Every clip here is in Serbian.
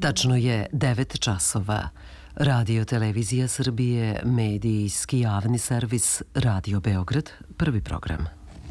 Tačno je 9 časova. Radio Televizija Srbije, medijski javni servis Radio Beograd, prvi program.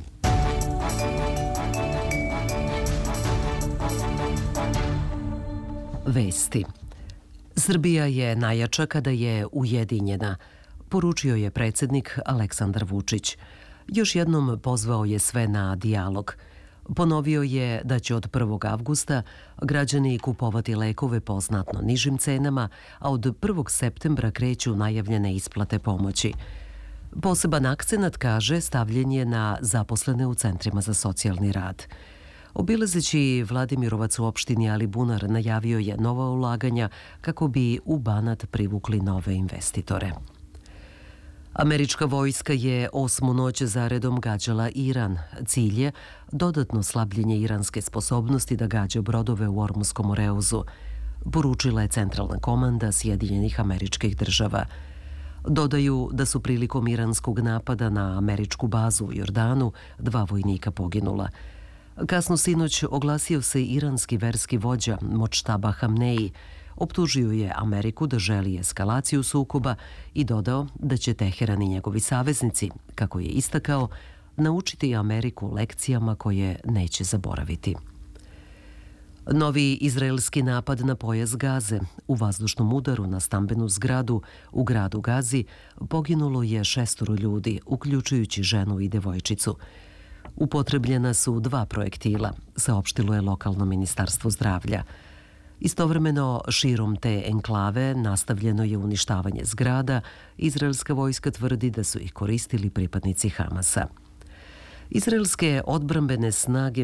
Vesti. Srbija je najjača kada je ujedinjena, poručio je predsjednik Aleksandar Vučić. Još jednom pozvao je sve na dijalog. Ponovio je da će od 1. avgusta građani kupovati lekove po znatno nižim cenama, a od 1. septembra kreću najavljene isplate pomoći. Poseban akcenat, kaže, stavljen je na zaposlene u centrima za socijalni rad. Obilazeći Vladimirovac u opštini Alibunar najavio je nova ulaganja kako bi u Banat privukli nove investitore. Američka vojska je 8. noć zaredom gađala Iran. Cilj je dodatno slabljenje iranske sposobnosti da gađa brodove u Ormuskom oreuzu, poručila je centralna komanda Sjedinjenih Američkih Država. Dodaju da su prilikom iranskog napada na američku bazu u Jordanu 2 vojnika poginula. Kasno sinoć oglasio se iranski verski vođa Močtaba Hamneji. Optužio je Ameriku da želi eskalaciju sukoba i dodao da će Teheran i njegovi saveznici, kako je istakao, naučiti Ameriku lekcijama koje neće zaboraviti. Novi izraelski napad na pojas Gaze. U vazdušnom udaru na stambenu zgradu u gradu Gazi poginulo je 6 ljudi, uključujući ženu i devojčicu. Upotrebljena su 2 projektila, saopštilo je lokalno ministarstvo zdravlja. Istovremeno, širom te enklave nastavljeno je uništavanje zgrada. Izraelska vojska tvrdi da su ih koristili pripadnici Hamasa. Izraelske odbrambene snage